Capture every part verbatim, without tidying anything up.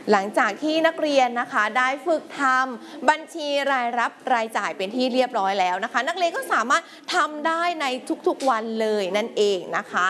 หลังจากที่นักเรียนนะคะได้ฝึกทำบัญชีรายรับรายจ่ายเป็นที่เรียบร้อยแล้วนะคะนักเรียนก็สามารถทำได้ในทุกๆวันเลยนั่นเองนะคะ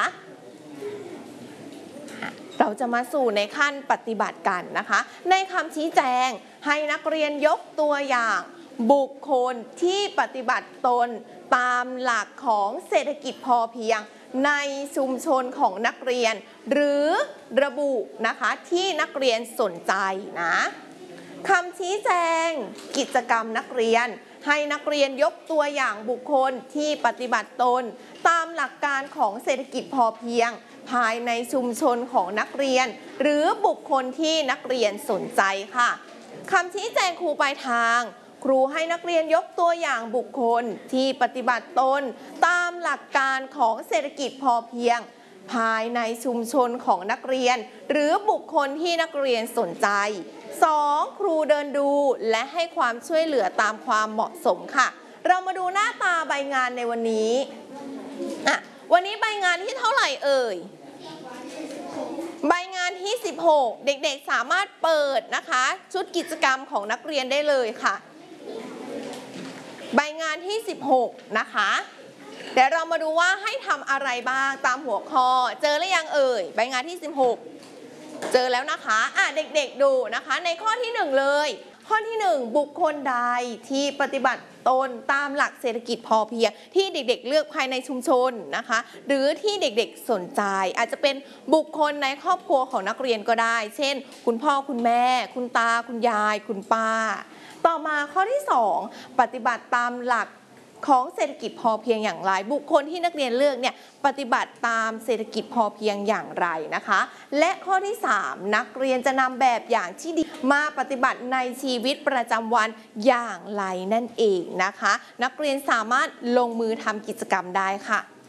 เราจะมาสู่ในขั้นปฏิบัติกันนะคะในคำชี้แจงให้นักเรียนยกตัวอย่างบุคคลที่ปฏิบัติตนตามหลักของเศรษฐกิจพอเพียงในชุมชนของนักเรียนหรือระบุนะคะที่นักเรียนสนใจนะคำชี้แจงกิจกรรมนักเรียนให้นักเรียนยกตัวอย่างบุคคลที่ปฏิบัติตนตามหลักการของเศรษฐกิจพอเพียงภายในชุมชนของนักเรียนหรือบุคคลที่นักเรียนสนใจค่ะคำชี้แจงครูปลายทางครูให้นักเรียนยกตัวอย่างบุคคลที่ปฏิบัติตนตามหลักการของเศรษฐกิจพอเพียงภายในชุมชนของนักเรียนหรือบุคคลที่นักเรียนสนใจ สอง ครูเดินดูและให้ความช่วยเหลือตามความเหมาะสมค่ะเรามาดูหน้าตาใบงานในวันนี้อ่ะวันนี้ใบงานที่เท่าไหร่เอ่ยใบงานที่สิบหกเด็กๆสามารถเปิดนะคะชุดกิจกรรมของนักเรียนได้เลยค่ะใบงานที่สิบหกนะคะเดี๋ยวเรามาดูว่าให้ทำอะไรบ้างตามหัวข้อเจอหรือยังเอ่ยใบงานที่สิบหกเจอแล้วนะคะอ่ะเด็กๆดูนะคะในข้อที่หนึ่งเลยข้อที่หนึ่งบุคคลใดที่ปฏิบัติตนตามหลักเศรษฐกิจพอเพียงที่เด็กๆเลือกภายในชุมชนนะคะหรือที่เด็กๆสนใจอาจจะเป็นบุคคลในครอบครัวของนักเรียนก็ได้เช่นคุณพ่อคุณแม่คุณตาคุณยายคุณป้าต่อมาข้อที่สองปฏิบัติตามหลักของเศรษฐกิจพอเพียงอย่างไรบุคคลที่นักเรียนเลือกเนี่ยปฏิบัติตามเศรษฐกิจพอเพียงอย่างไรนะคะและข้อที่สามนักเรียนจะนำแบบอย่างที่ดีมาปฏิบัติในชีวิตประจำวันอย่างไรนั่นเองนะคะนักเรียนสามารถลงมือทำกิจกรรมได้ค่ะ